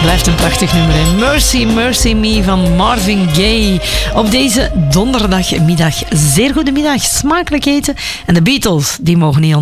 Blijft een prachtig nummer, hè? Mercy, Mercy Me van Marvin Gaye. Op deze donderdagmiddag. Zeer goedemiddag, smakelijk eten. En de Beatles, die mogen niet